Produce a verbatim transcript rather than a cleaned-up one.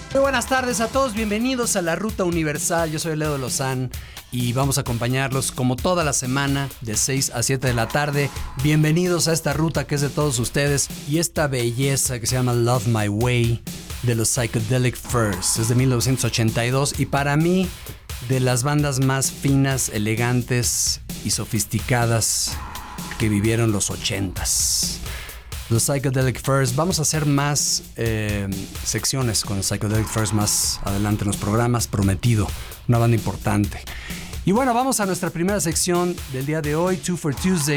Muy buenas tardes a todos, bienvenidos a La Ruta Universal. Yo soy Leo de Lozán y vamos a acompañarlos como toda la semana de seis a siete de la tarde. Bienvenidos a esta ruta que es de todos ustedes y esta belleza que se llama Love My Way de los Psychedelic Furs. Es de mil novecientos ochenta y dos y para mí de las bandas más finas, elegantes y sofisticadas que vivieron los ochentas. Los Psychedelic Furs. Vamos a hacer más eh, secciones con los Psychedelic Furs más adelante en los programas, prometido, una banda importante. Y bueno, vamos a nuestra primera sección del día de hoy, Two for Tuesday.